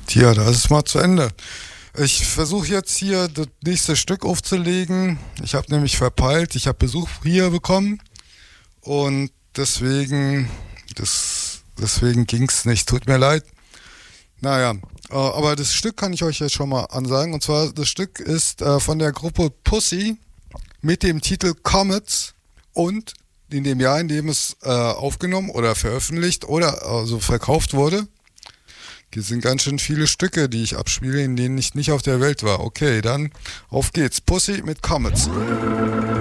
Tja, da ist es mal zu Ende. Ich versuche jetzt hier das nächste Stück aufzulegen. Ich habe nämlich verpeilt, ich habe Besuch hier bekommen und deswegen ging es nicht. Tut mir leid. Naja, aber das Stück kann ich euch jetzt schon mal ansagen. Und zwar, das Stück ist von der Gruppe Pussy mit dem Titel Comets und in dem Jahr, in dem es aufgenommen oder veröffentlicht oder also verkauft wurde. Es sind ganz schön viele Stücke, die ich abspiele, in denen ich nicht auf der Welt war. Okay, dann auf geht's. Pussy mit Comets.